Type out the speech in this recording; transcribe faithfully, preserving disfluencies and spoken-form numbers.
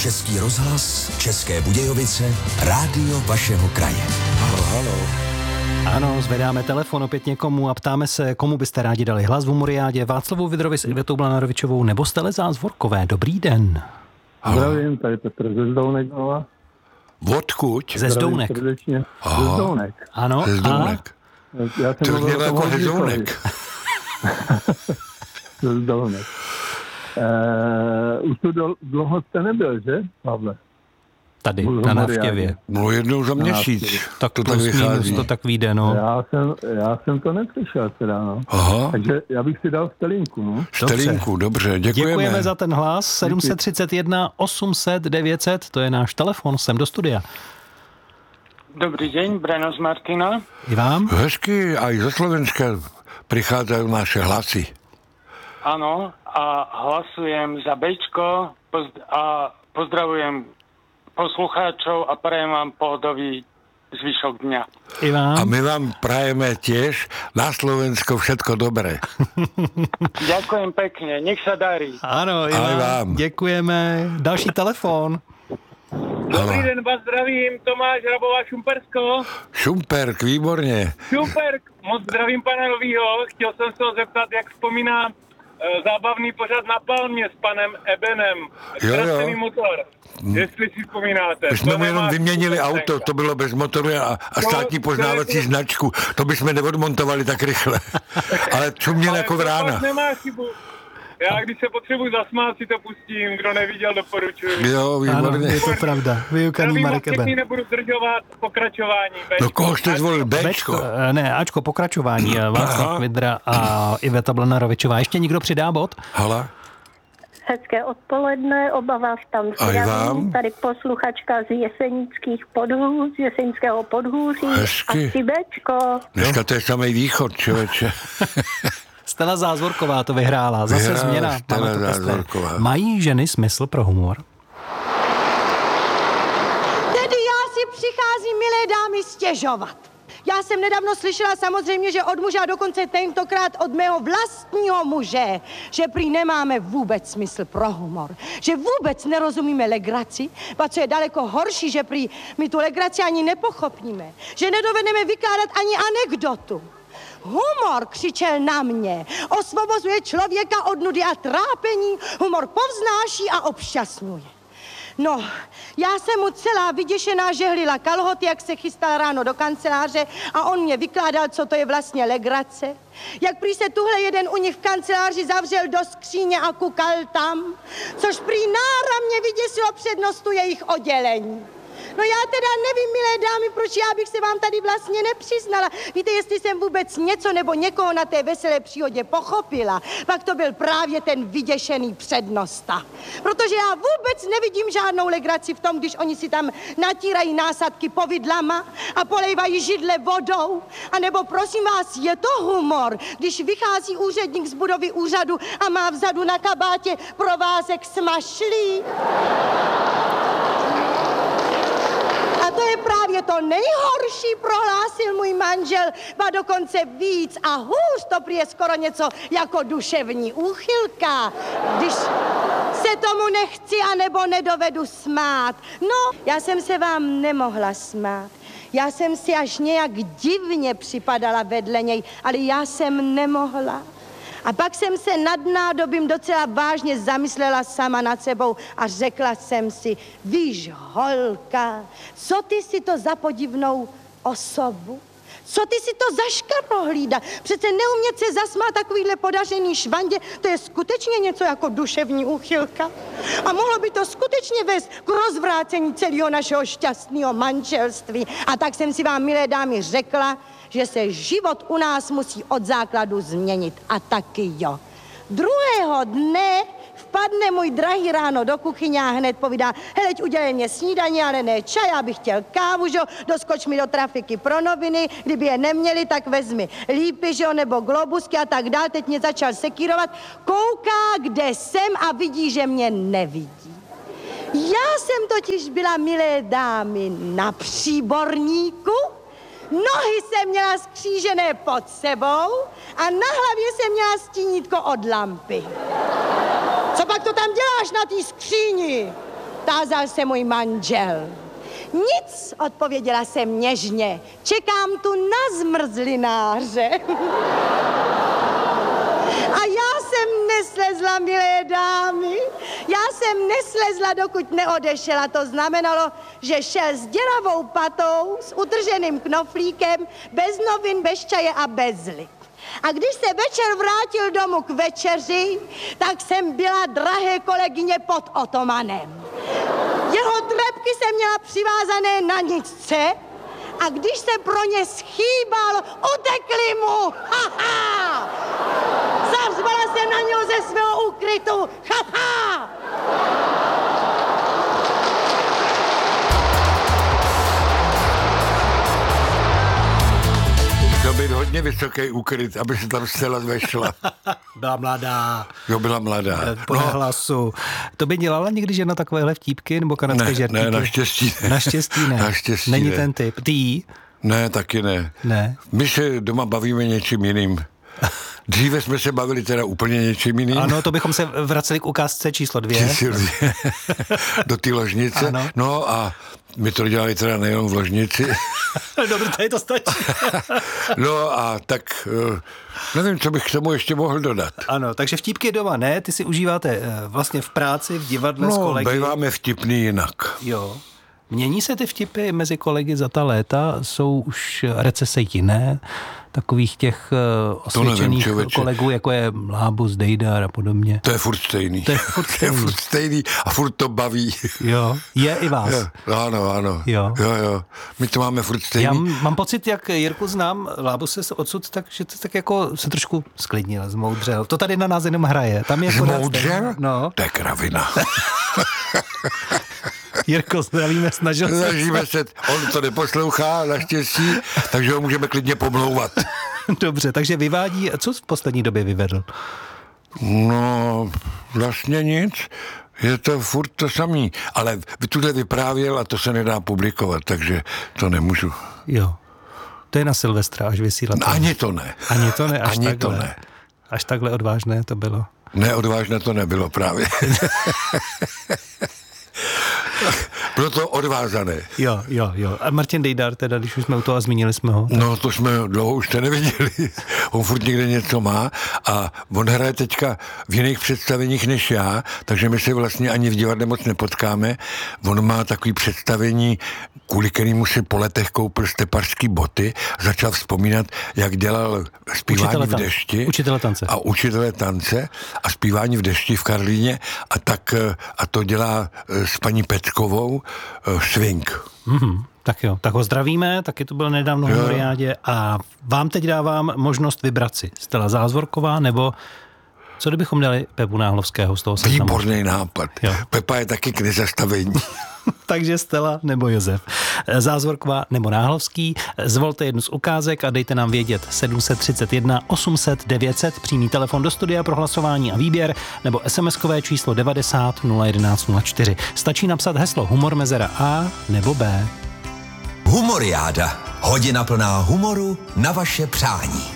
Český rozhlas, České Budějovice, rádio vašeho kraje. Halo, halo. Ano, zvedáme telefon opět někomu a ptáme se, komu byste rádi dali hlas v Humoriádě, Václavu Vidrovi s Ivetou Blanarovičovou nebo Stele Zázvorkové. Dobrý den. Zdravím, tady Petr ze Zdounek. Odkud? Ze Zdounek. Ze Zdounek. Ano. Ze Zdounek. Já jsem to znělo jako Hezounek. Ze Zdounek. Uh, už tu dlouho jste nebyl, že, Pavle? Tady, na návštěvě. No jednou za měsíc. Tak to tak vychází. To tak vyjde, no. Já jsem, já jsem to nepřišel teda, no. Aha. Takže já bych si dal Stelinku, no. Stelinku, dobře, děkujeme. Děkujeme za ten hlas. sedm set třicet jedna osm set devět set, to je náš telefon, sem do studia. Dobrý deň, Breno z Martina. I vám? Hezky, aj zo Slovenska prichádzajú naše hlasy. Áno, a hlasujem za Bčko pozd- a pozdravujem poslucháčov a prajem vám pohodový zvyšok dňa. I vám. A my vám prajeme tiež na Slovensko všetko dobré. Ďakujem pekne, nech sa darí. Ano, i Aj vám. vám. Děkujeme. Další telefon. Dobrý den, vás zdravím, Tomáš Hrabová, Šumpersko. Šumperk, výborně. Šumperk, moc zdravím pana Novýho. Chtěl jsem se ho zeptat, jak vzpomíná e, zábavný pořad na Palmě s panem Ebenem. Ztracený motor, hmm. jestli si vzpomínáte. My jsme mu jenom vyměnili auto, to bylo bez motoru a, a státní poznávací značku. To bychom neodmontovali tak rychle. Ale čuměl jako vrána. Nemá chybu. Já, když se potřebuji zasmát, si to pustím. Kdo neviděl, doporučuji. Jo, výborně. Ano, je to pravda. Vyukaný Marek Eben. Zdravím, nebudu zdržovat pokračování. Do koho jste zvolil? Bčko? Bčko? Ne, Ačko, pokračování. Václav Vidra a Iveta Blanarovičová. Ještě někdo přidá bod? Hala? Hezké odpoledne, oba vás tam zdravím. Tady posluchačka z Jesenických podhůř, z Jesenického podhůří. Hezky. Asi Bčko. Dneska to je samý východ, člověče. Stella Zázvorková to vyhrála. Zase Vyhrála změna. Stella Zázvorková. Mají ženy smysl pro humor? Tedy já si přicházím, milé dámy, stěžovat. Já jsem nedávno slyšela samozřejmě, že od muže a dokonce tentokrát od mého vlastního muže, že prý nemáme vůbec smysl pro humor, že vůbec nerozumíme legraci, a co je daleko horší, že prý my tu legraci ani nepochopíme, že nedovedeme vykládat ani anekdotu. Humor, křičel na mě, osvobozuje člověka od nudy a trápení, humor povznáší a obšťastňuje. No, já jsem mu celá vyděšená žehlila kalhoty, jak se chystal ráno do kanceláře a on mě vykládal, co to je vlastně legrace. Jak prý se tuhle jeden u nich v kanceláři zavřel do skříně a kukal tam, což prý náramně vyděsilo přednostu jejich oddělení. No já teda nevím, milé dámy, proč já bych se vám tady vlastně nepřiznala. Víte, jestli jsem vůbec něco nebo někoho na té veselé příhodě pochopila, pak to byl právě ten vyděšený přednosta. Protože já vůbec nevidím žádnou legraci v tom, když oni si tam natírají násadky povidlama a polejvají židle vodou. A nebo prosím vás, je to humor, když vychází úředník z budovy úřadu a má vzadu na kabátě provázek smašlí. A to je právě to nejhorší, prohlásil můj manžel, ba dokonce víc a hůř, to prý je skoro něco jako duševní úchylka, když se tomu nechci anebo nedovedu smát. No, já jsem se vám nemohla smát. Já jsem si až nějak divně připadala vedle něj, ale já jsem nemohla. A pak jsem se nad nádobím docela vážně zamyslela sama nad sebou a řekla jsem si, víš, holka, co ty si to za podivnou osobu? Co ty si to za škarohlída? Přece neumět se zasmát takovýhle podařený švandě, to je skutečně něco jako duševní úchylka. A mohlo by to skutečně vést k rozvrácení celého našeho šťastného manželství. A tak jsem si vám, milé dámy, řekla, že se život u nás musí od základu změnit. A taky jo. Druhého dne vpadne můj drahý ráno do kuchyně a hned povídá, heleď, udělej mě snídaní, ale ne čaj, já bych chtěl kávu, že jo, doskoč mi do trafiky pro noviny, kdyby je neměli, tak vezmi lípy, že jo, nebo globusky a tak dál. Teď mě začal sekírovat, kouká, kde jsem a vidí, že mě nevidí. Já jsem totiž byla, milé dámy, na příborníku, nohy jsem měla skřížené pod sebou a na hlavě jsem měla stínítko od lampy. Co pak to tam děláš na té skříni? tázal se můj manžel. Nic, odpověděla jsem něžně. Čekám tu na zmrzlináře. A já jsem neslezla, milé dámy. Já jsem neslezla, dokud neodešel. A to znamenalo, že šel s děravou patou, s utrženým knoflíkem, bez novin, bez čaje a bez lip. A když se večer vrátil domů k večeři, tak jsem byla, drahé kolegyně, pod otomanem. Jeho trepky jsem měla přivázané na nicce a když se pro ně schýbal, utekli mu. Ha, ha! Zařvala jsem na něho ze svého úkrytu. Ha, ha! To být hodně vysoký úkryt, aby se tam zcela vešla. Byla mladá. Jo, byla mladá. Podle no. hlasu. To by dělala někdy žena takovéhle vtípky nebo kanadské ne, žertíky? Ne, naštěstí ne. Naštěstí ne. Naštěstí Není ne. ten typ. Ty? Ne, taky ne. Ne. My se doma bavíme něčím jiným. Dříve jsme se bavili teda úplně něčím jiným. Ano, to bychom se vraceli k ukázce číslo dvě. Číslo dvě. Do té ložnice. Ano. No a my to dělali teda nejenom v ložnici. Dobře, tady to stačí. No a tak nevím, co bych k tomu ještě mohl dodat. Ano, takže vtípky doma ne, ty si užíváte vlastně v práci, v divadle no, s kolegy. No, býváme vtipný jinak. Jo. Mění se ty vtipy mezi kolegy za ta léta? Jsou už recese jiné? Takových těch uh, osvědčených nevím, kolegů, jako je Lábus, Dejdar a podobně. To je furt stejný. To je furt stejný. To je furt stejný a furt to baví. Jo, je i vás. Jo, ano, ano. Jo. jo, jo. My to máme furt stejný. Já mám pocit, jak Jirku znám, Lábus se odsud, tak, že to tak jako se trošku sklidnil, zmoudřel. To tady na nás jenom hraje. Tam je zmoudřel? No. To je kravina. Jirko, zdravíme, snažil se. Snažíme se, on to neposlouchá naštěstí, takže ho můžeme klidně pomlouvat. Dobře, takže vyvádí, co v poslední době vyvedl? No, vlastně nic. Je to furt to samý. Ale tuhle vyprávěl a to se nedá publikovat, takže to nemůžu. Jo. To je na Silvestra, až vysílat. No, ani to ne. Ani to ne, až ani takhle. to ne. Až takhle odvážné to bylo. Ne, odvážné to nebylo právě. Bylo to odvázané. Jo, jo, jo. A Martin Dejdar teda, když už jsme u toho a zmínili jsme ho. Tak... No, to jsme dlouho už to neviděli. On furt někde něco má a on hraje teďka v jiných představeních než já, takže my se vlastně ani v divadle moc nepotkáme. On má takový představení, kvůli kterému si po letech koupil stepařský boty, začal vzpomínat, jak dělal zpívání učitele v dešti. Učitele tance. A učitele tance a zpívání v dešti v Karlíně a tak a to dělá s paní Peckovou swing. Mm-hmm. Tak jo, tak ho zdravíme, taky to bylo nedávno v Humoriádě a vám teď dávám možnost vybrat si Stella Zázvorková nebo co kdybychom dali Pepu Náhlovského z toho seznamu? Výborný nápad. Jo. Pepa je taky k nezastavení. Takže Stella nebo Josef. Zázvorková nebo Náhlovský. Zvolte jednu z ukázek a dejte nám vědět sedm set třicet jedna osm set devět set, přímý telefon do studia pro hlasování a výběr, nebo SMSkové číslo devadesát nula jedenáct nula čtyři. Stačí napsat heslo Humor mezera A nebo B. Humoriáda. Hodina plná humoru na vaše přání.